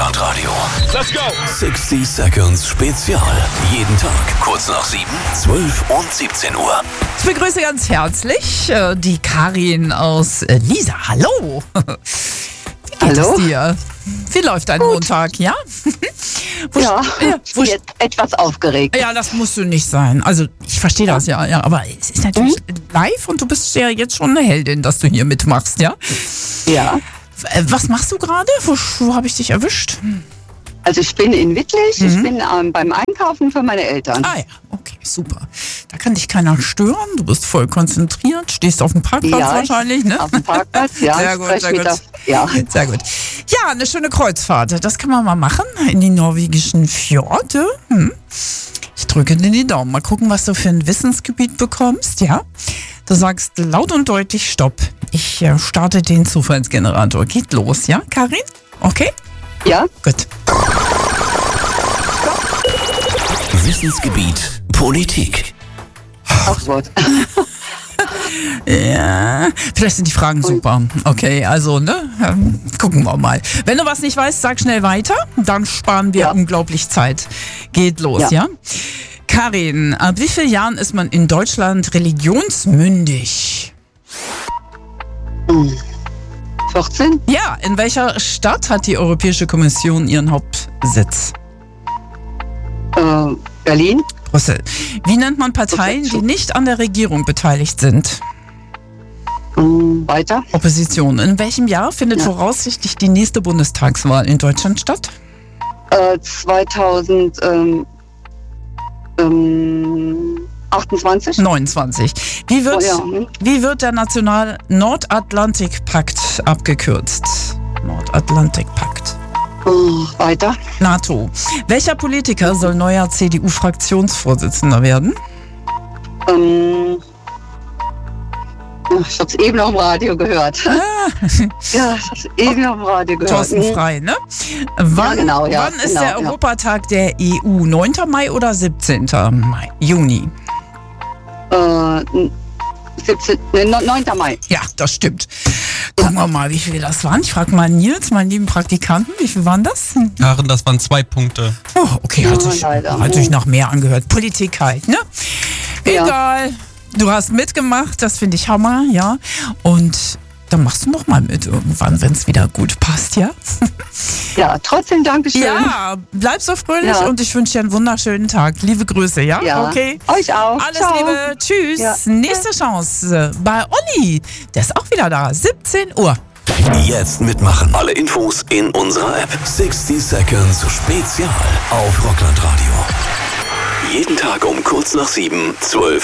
Rockland Radio. Let's go! 60 Seconds Spezial. Jeden Tag kurz nach 7, 12 und 17 Uhr. Ich begrüße ganz herzlich die Karin aus Liesa. Hallo! Wie geht es dir? Wie läuft dein Montag, ja? Ich bin jetzt etwas aufgeregt. Ja, das musst du nicht sein. Also ich verstehe das ja, aber es ist natürlich live und du bist ja jetzt schon eine Heldin, dass du hier mitmachst, ja? Ja. Was machst du gerade? Wo habe ich dich erwischt? Also ich bin in Wittlich, ich bin beim Einkaufen für meine Eltern. Ah ja, okay, super. Da kann dich keiner stören, du bist voll konzentriert, stehst auf dem Parkplatz wahrscheinlich, ne? Auf dem Parkplatz, ja. Sehr gut, sehr gut. Sehr gut. Ja, eine schöne Kreuzfahrt, das kann man mal machen in die norwegischen Fjorde. Ich drücke dir die Daumen, mal gucken, was du für ein Wissensgebiet bekommst, ja? Du sagst laut und deutlich Stopp. Ich starte den Zufallsgenerator. Geht los, ja, Karin? Okay? Ja. Gut. Wissensgebiet Politik. Aufwort. Ja, vielleicht sind die Fragen super. Okay, also, gucken wir mal. Wenn du was nicht weißt, sag schnell weiter. Dann sparen wir unglaublich Zeit. Geht los, ja? Karin, ab wie vielen Jahren ist man in Deutschland religionsmündig? 14? Ja, in welcher Stadt hat die Europäische Kommission ihren Hauptsitz? Berlin. Brüssel. Wie nennt man Parteien, die nicht an der Regierung beteiligt sind? Weiter. Opposition. In welchem Jahr findet voraussichtlich die nächste Bundestagswahl in Deutschland statt? 2028. 29. Wie wird der Nordatlantikpakt abgekürzt? Nordatlantikpakt. Weiter. NATO. Welcher Politiker soll neuer CDU-Fraktionsvorsitzender werden? Ich habe es eben noch im Radio gehört. Ja, ich habe es eben noch im Radio gehört. Thorsten Frey, ne? Wann ist der Europatag der EU? 9. Mai oder 17. Mai? Juni? 9. Mai. Ja, das stimmt. Gucken wir mal, wie viele das waren. Ich frage mal Nils, meinen lieben Praktikanten, wie viel waren das? Karin, das waren 2 Punkte. Oh, okay, hat sich noch mehr angehört. Politik halt, ne? Egal. Du hast mitgemacht, das finde ich Hammer, ja. Und dann machst du noch mal mit irgendwann, wenn es wieder gut passt, ja? Ja, trotzdem Dankeschön. Ja, bleib so fröhlich und ich wünsche dir einen wunderschönen Tag. Liebe Grüße, ja? Okay. Euch auch. Alles Ciao. Liebe, tschüss. Ja. Nächste Chance bei Olli. Der ist auch wieder da, 17 Uhr. Jetzt mitmachen. Alle Infos in unserer App. 60 Seconds Spezial auf Rockland Radio. Jeden Tag um kurz nach 7, 12